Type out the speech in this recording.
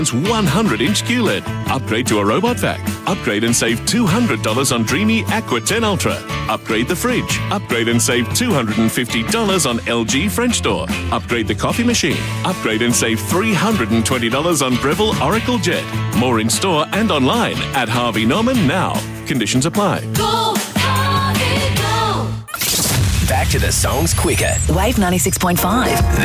100-inch QLED. Upgrade to a robot vac. Upgrade and save $200 on Dreamy Aqua 10 Ultra. Upgrade the fridge. Upgrade and save $250 on LG French door. Upgrade the coffee machine. Upgrade and save $320 on Breville Oracle Jet. More in store and online at Harvey Norman now. Conditions apply. Go, Harvey, go! Back to the songs quicker. Wave 96.5.